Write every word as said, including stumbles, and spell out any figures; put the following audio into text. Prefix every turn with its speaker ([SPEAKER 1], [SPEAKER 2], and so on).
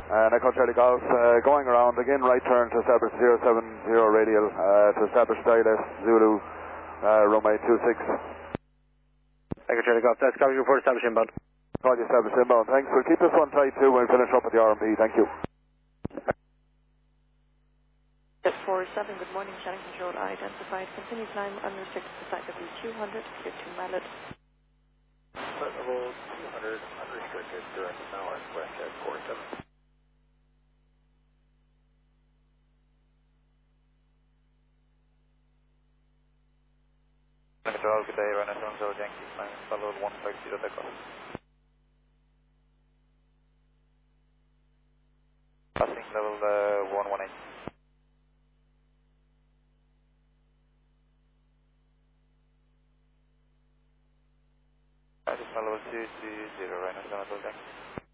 [SPEAKER 1] And Echo Charlie Golf, uh, going around, again right turn to establish zero seven zero radial, uh, to establish Dial Zulu, uh, runway two six.
[SPEAKER 2] Echo Charlie Golf, that's copy report, establish inbound.
[SPEAKER 1] Call you establish inbound, thanks. We'll keep this one tight too when we finish up with the R and P, thank you.
[SPEAKER 3] four seven, good morning, Shannon Control, identified, continue climb, unrestricted to site W two hundred, clear to Mallet.
[SPEAKER 4] Level two hundred, unrestricted, during the Mallet, west at four seven.
[SPEAKER 5] Control, good day, Renaissance Zero Yankee, climb, followed one five zero takeoff. Passing level uh, one one eight. Level two two zero, Renaissance Zero Yankee.